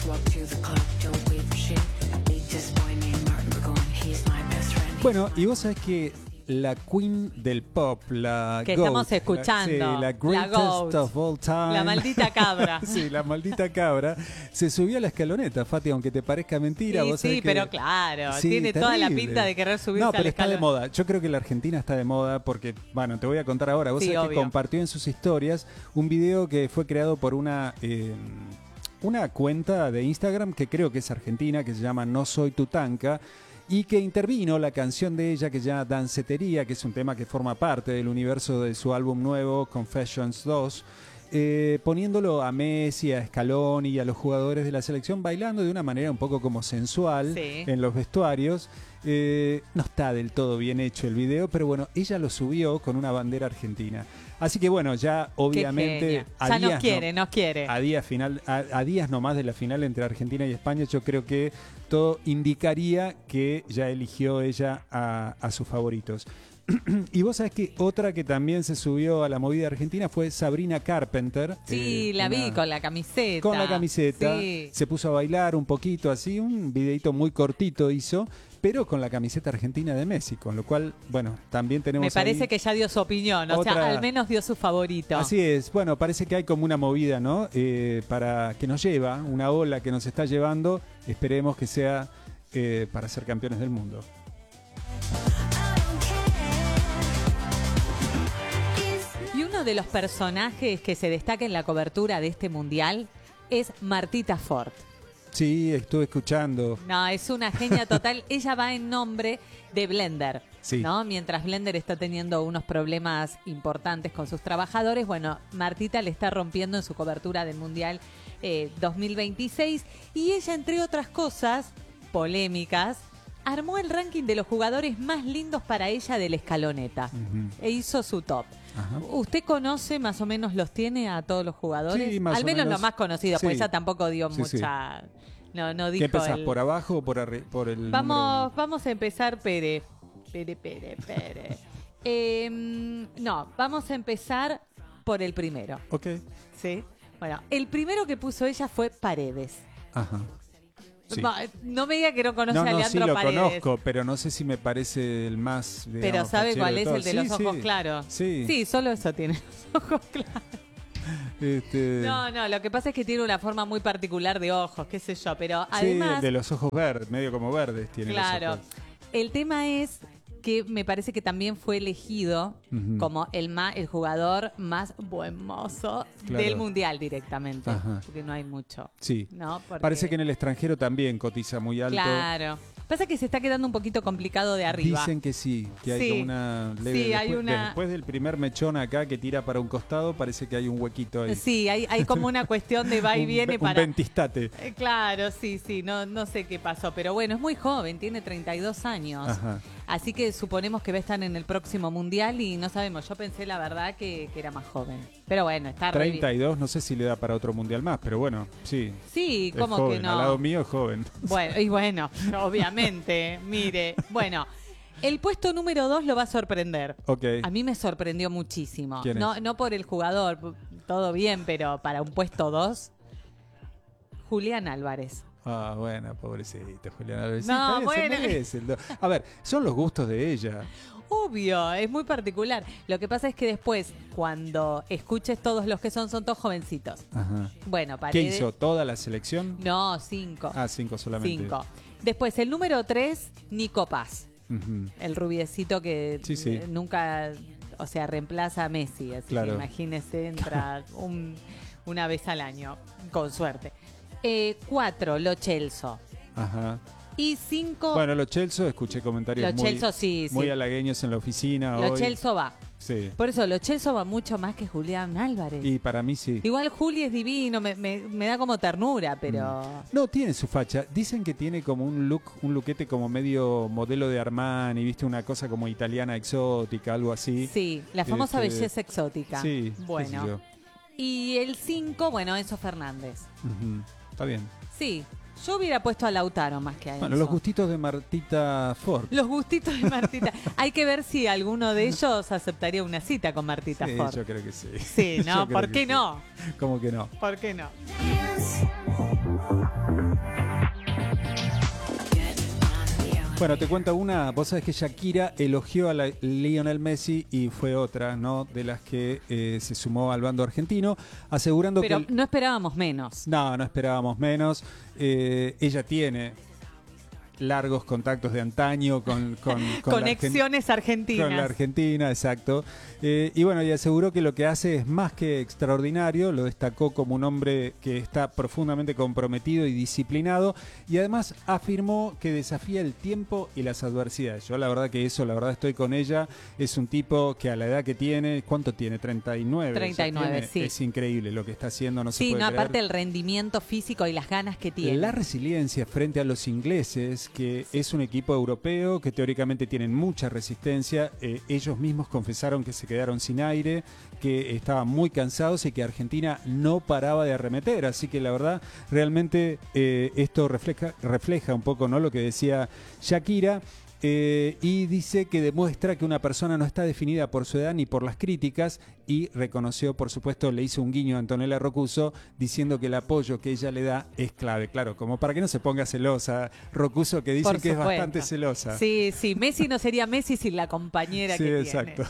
Bueno, y vos sabés que la queen del pop, la que GOAT, estamos escuchando, la greatest of all time, la maldita cabra. Sí, la maldita cabra, se subió a la escaloneta, Fati, aunque te parezca mentira. Sí, vos sabés que... pero claro, sí, tiene terrible. toda la pinta de querer subirse No, a pero la está de escaloneta. moda. Yo creo que la Argentina está de moda porque, bueno, te voy a contar ahora. Vos Sí, sabés que obvio. compartió en sus historias un video que fue creado por una cuenta de Instagram que creo que es argentina, que se llama No Soy Tutanka, y que intervino la canción de ella que se llama Dancetería, que es un tema que forma parte del universo de su álbum nuevo, Confessions 2, poniéndolo a Messi, a Scaloni y a los jugadores de la selección bailando de una manera un poco como sensual, Sí. en los vestuarios. No está del todo bien hecho el video, pero bueno, ella lo subió con una bandera argentina. Así que bueno, ya obviamente ya nos quiere. a días nomás de la final entre Argentina y España, yo creo que todo indicaría que ya eligió ella a sus favoritos. Y vos sabés que otra que también se subió a la movida argentina fue Sabrina Carpenter. Sí, la vi con la camiseta. Con la camiseta. Sí. Se puso a bailar un poquito así, un videito muy cortito hizo, pero con la camiseta argentina de Messi, con lo cual, bueno, también tenemos Me parece ahí que ya dio su opinión, o sea, al menos dio su favorito. Así es, bueno, parece que hay como una movida, ¿no? Para que nos lleva, una ola que nos está llevando, esperemos que sea para ser campeones del mundo. Y uno de los personajes que se destaca en la cobertura de este mundial es Martita Ford. Sí, estuve escuchando. No, es una genia total. Ella va en nombre de Blender, Sí. ¿no? Mientras Blender está teniendo unos problemas importantes con sus trabajadores, bueno, Martita le está rompiendo en su cobertura del Mundial 2026. Y ella, entre otras cosas polémicas, armó el ranking de los jugadores más lindos para ella de la escaloneta. E hizo su top. Ajá. ¿Usted conoce, más o menos los tiene a todos los jugadores? Sí, más Al o menos menos. los más conocidos, Sí. porque ella tampoco dio Sí, sí. mucha... No dijo ¿Qué empezás, el... por abajo o por el número uno? Vamos a empezar, Pere. No, vamos a empezar por el primero. Ok. ¿Sí? Bueno, el primero que puso ella fue Paredes. Ajá. Sí. No me diga que no conoce a No, Leandro sí lo Paredes. conozco, pero no sé si me parece el más, digamos, Pero ¿sabe fachero cuál de es todos. el de los Sí, ojos sí. claros? Sí. Sí, solo eso tiene los ojos claros. No, lo que pasa es que tiene una forma muy particular de ojos, qué sé yo, pero además... Sí, de los ojos verdes, medio como verdes tiene Claro. los ojos. El tema es que me parece que también fue elegido como el jugador más buen mozo Claro. del Mundial directamente. Ajá. Porque no hay mucho. Sí. ¿No? Porque- Parece que en el extranjero también cotiza muy alto. Claro. Pasa que se está quedando un poquito complicado de arriba. Dicen que sí, que hay Sí. como una leve... Sí, hay una- Después del primer mechón acá que tira para un costado, parece que hay un huequito ahí. Sí, hay como una cuestión de va y viene un para... ventistate. Claro, sí, no sé qué pasó, pero bueno, es muy joven, tiene 32 años. Ajá. Así que suponemos que va a estar en el próximo Mundial y no sabemos, yo pensé la verdad que era más joven. Pero bueno, está re bien. 32, no sé si le da para otro mundial más, pero bueno, sí. Sí, Es ¿cómo joven, que no? Al lado mío es joven. Bueno, y bueno, obviamente, mire. Bueno, el puesto número 2 lo va a sorprender. Ok. A mí me sorprendió muchísimo. ¿Quién es? No por el jugador, todo bien, pero para un puesto 2, Julián Álvarez. Ah, bueno, pobrecita Julián Álvarez. Sí, No, está bien, se bueno. merece A ver, son los gustos de ella. Obvio, es muy particular. Lo que pasa es que después, cuando escuches todos los que son todos jovencitos. Ajá. Bueno, ¿Qué Paredes... hizo? ¿Toda la selección? No, 5. Ah, 5 solamente. 5. Después, el número 3, Nico Paz. Ujú. El rubiecito que Sí, sí. nunca, o sea, reemplaza a Messi. Así Claro. que imagínese, entra una vez al año, con suerte. 4, Lo Celso. Ajá. Y 5, Bueno, los Chelsea, escuché comentarios Lo Celso sí, muy sí. halagueños en la oficina Lo hoy. Celso va. Sí. Por eso, Lo Celso va mucho más que Julián Álvarez. Y para mí sí. Igual Juli es divino, me da como ternura, pero... No, tiene su facha. Dicen que tiene como un lookete como medio modelo de Armani, viste, una cosa como italiana exótica, algo así. Sí, la famosa Este, belleza exótica. Sí, qué sé Bueno. yo. Y el 5, bueno, Enzo Fernández. Ujú. Está bien. Sí, yo hubiera puesto a Lautaro más que a Enzo. Bueno, los gustitos de Martita Ford. Los gustitos de Martita. Hay que ver si alguno de ellos aceptaría una cita con Martita Sí, Ford. yo creo que sí. Sí, Yo ¿no? creo ¿Por que qué sí. no? ¿Cómo que no? ¿Por qué no? Bueno, te cuento una. Vos sabés que Shakira elogió a Lionel Messi y fue otra, ¿no? De las que se sumó al bando argentino, asegurando Pero que... no esperábamos menos. No esperábamos menos. Ella tiene largos contactos de antaño con Conexiones argentinas. Con la Argentina, exacto. Y bueno, y aseguró que lo que hace es más que extraordinario, lo destacó como un hombre que está profundamente comprometido y disciplinado, y además afirmó que desafía el tiempo y las adversidades. Yo la verdad que eso, la verdad estoy con ella, es un tipo que a la edad que tiene, ¿cuánto tiene? 39. 39, sí. Es increíble lo que está haciendo, no se Sí, puede no, creer. aparte el rendimiento físico y las ganas que tiene. La resiliencia frente a los ingleses, que es un equipo europeo que teóricamente tienen mucha resistencia. Ellos mismos confesaron que se quedaron sin aire, que estaban muy cansados y que Argentina no paraba de arremeter. Así que la verdad, realmente esto refleja un poco, ¿no?, lo que decía Shakira. Y dice que demuestra que una persona no está definida por su edad ni por las críticas, y reconoció, por supuesto, le hizo un guiño a Antonella Rocuso diciendo que el apoyo que ella le da es clave. Claro, como para que no se ponga celosa Rocuso, que dice que es bastante celosa. Sí, Messi no sería Messi sin la compañera que tiene. Sí, exacto.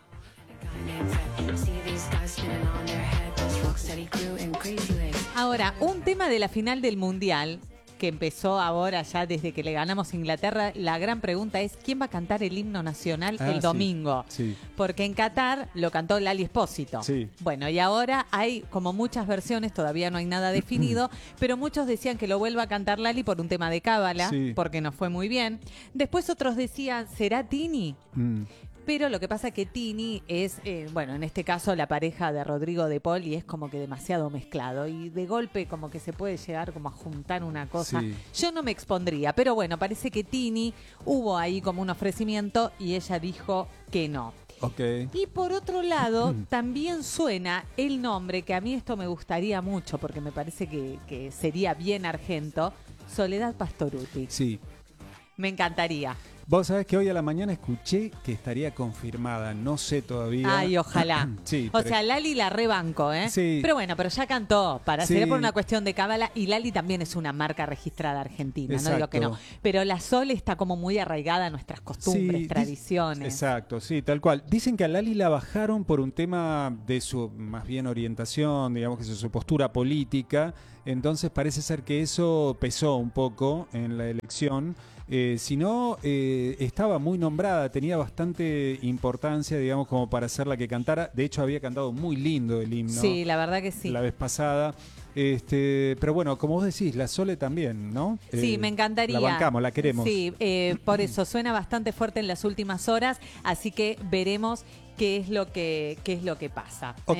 Ahora, un tema de la final del Mundial que empezó ahora ya desde que le ganamos a Inglaterra, la gran pregunta es ¿quién va a cantar el himno nacional el domingo? Sí. Porque en Qatar lo cantó Lali Espósito. Sí. Bueno, y ahora hay como muchas versiones, todavía no hay nada definido, pero muchos decían que lo vuelva a cantar Lali por un tema de cábala, porque nos fue muy bien. Después otros decían, ¿será Tini? Pero lo que pasa es que Tini es, bueno, en este caso la pareja de Rodrigo de Paul, y es como que demasiado mezclado. Y de golpe como que se puede llegar como a juntar una cosa. Sí. Yo no me expondría, pero bueno, parece que Tini hubo ahí como un ofrecimiento y ella dijo que no. Okay. Y por otro lado, también suena el nombre, que a mí esto me gustaría mucho porque me parece que sería bien argento, Soledad Pastorutti. Sí. Me encantaría. Vos sabés que hoy a la mañana escuché que estaría confirmada, no sé todavía. Ay, ojalá. Sí, o sea, Lali la rebanco, ¿eh? Sí. Pero bueno, pero ya cantó, Sí. sería por una cuestión de cábala, y Lali también es una marca registrada argentina, Exacto. no digo que no. Pero la Sol está como muy arraigada a nuestras costumbres, Sí, tradiciones. Exacto, sí, tal cual. Dicen que a Lali la bajaron por un tema de su, más bien, orientación, digamos que su postura política. Entonces parece ser que eso pesó un poco en la elección. Si no, estaba muy nombrada, tenía bastante importancia, digamos, como para ser la que cantara. De hecho, había cantado muy lindo el himno. Sí, la verdad que sí. La vez pasada. Pero bueno, como vos decís, la Sole también, ¿no? Sí, me encantaría. La bancamos, la queremos. Sí, por eso suena bastante fuerte en las últimas horas, así que veremos qué es lo que pasa. Ok.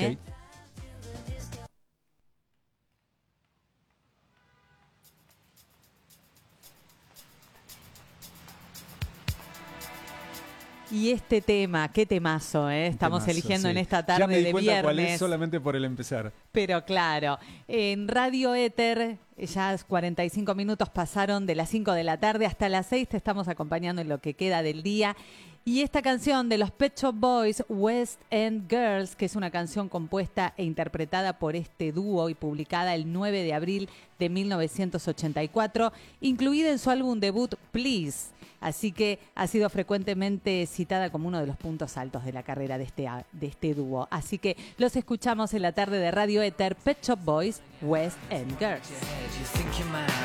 Y este tema, qué temazo, ¿eh? Estamos eligiendo en esta tarde ya me di de cuenta viernes. cuál es solamente por el empezar. Pero claro, en Radio Éter, ya 45 minutos pasaron de las 5 de la tarde hasta las 6, te estamos acompañando en lo que queda del día. Y esta canción de los Pet Shop Boys, West End Girls, que es una canción compuesta e interpretada por este dúo y publicada el 9 de abril de 1984, incluida en su álbum debut Please. Así que ha sido frecuentemente citada como uno de los puntos altos de la carrera de este dúo. Así que los escuchamos en la tarde de Radio Éter, Pet Shop Boys, West End Girls.